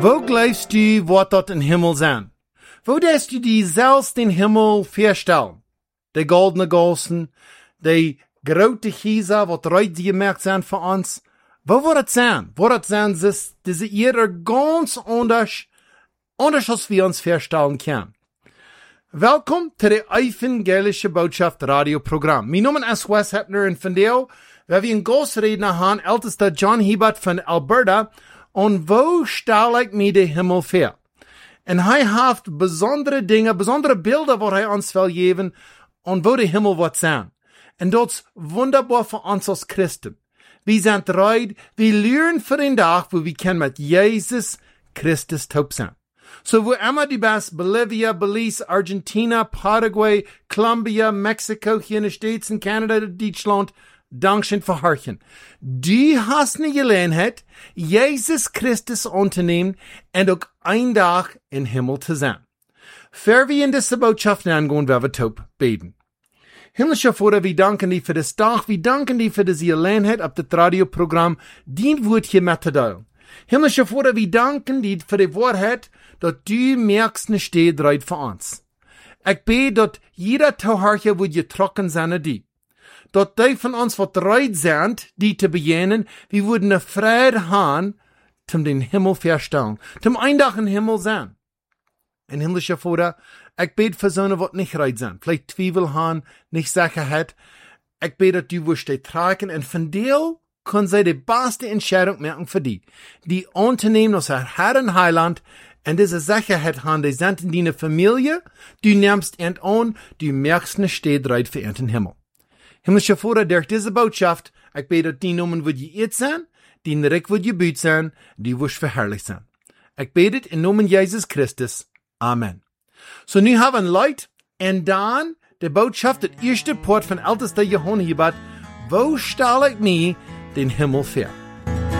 Wo glaubst du, wat dort im Himmel sein? Wo darfst du die selbst den Himmel vorstellen? Die goldene Gossen, die grote Chiesa, wat reut sie gemerkt sind für uns? Wo wird es sein? Wird es sein, dass diese Erde ganz anders als wir uns vorstellen können? Welkom zu der evangelische Botschaft Radioprogramm. Mein Name ist Wes Hepner und von der, wir einen Gastredner haben, ältester John Hebert von Alberta, und wo stelle ich mir den Himmel vor? Und er hat besondere Dinge, besondere Bilder, was er uns will geben, und wo der Himmel wird sein. Und das ist wunderbar für uns als Christen. Wir sind bereit, wir lernen für den Tag, wo wir können mit Jesus Christus taub sein. So wo immer du bist, Bolivia, Belize, Argentina, Paraguay, Colombia, Mexiko, hier in den States, Kanada, Deutschland, Dankeschön für Horchen. Du hast eine Gelegenheit, Jesus Christus anzunehmen und auch ein Tag im Himmel zu sein. Für wir in diese Botschaft angehen, werden wir taub beten. Himmlischer Vater, wir danken dir für das Tag, wir danken dir für diese Gelegenheit auf das Radioprogramm, die Wort hier mitzuteilen. Himmlischer Vater, wir danken dir für die Wahrheit, dass du merkst nicht steht bereit für uns. Ich bete, dass jeder Tauharche wird getrocken sein an die. Dass die von uns bereit sind, die zu beginnen, wir würden eine Freude haben, zum den Himmel verstellen, zum Eindach im Himmel sein. Und himmlischer Vater, ich bete für so eine, die nicht bereit sind, vielleicht Zweifel haben, nicht Sicherheit. Ich bete, dass du wirst die tragen und von dir können sie die beste Entscheidung machen für die anzunehmen als Herr und Heiland und diese Sicherheit haben, die sind in deiner Familie, du nimmst ihn an, du merkst nicht steht bereit für den Himmel. Himmlischer Vater, durch diese Botschaft, ich bete, dass die Namen wird geirrt sein, die Reck wird gebüht sein, die wirst verherrlicht sein. Ich bete in Namen Jesus Christus. Amen. So, nu haben Leute, und dann die Botschaft, das erste Port von ältester Johann Hebert, wo stelle ich mir den Himmel vor?